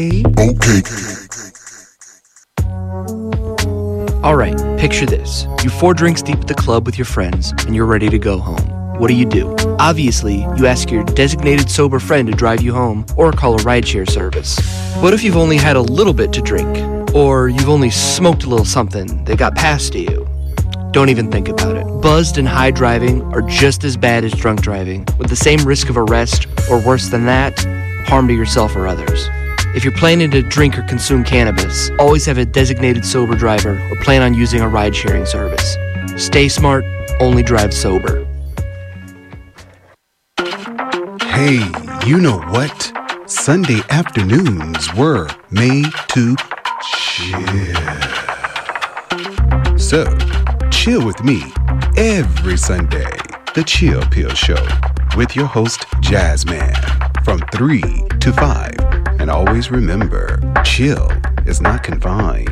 Okay. Alright, picture this. You're 4 drinks deep at the club with your friends, and you're ready to go home. What do? Obviously, you ask your designated sober friend to drive you home, or call a rideshare service. What if you've only had a little bit to drink? Or you've only smoked a little something that got passed to you? Don't even think about it. Buzzed and high driving are just as bad as drunk driving, with the same risk of arrest, or worse than that, harm to yourself or others. If you're planning to drink or consume cannabis, always have a designated sober driver or plan on using a ride-sharing service. Stay smart, only drive sober. Hey, you know what? Sunday afternoons were made to chill. So, chill with me every Sunday. The Chill Pill Show with your host, Jazzman, from 3 to 5. And always remember, chill is not confined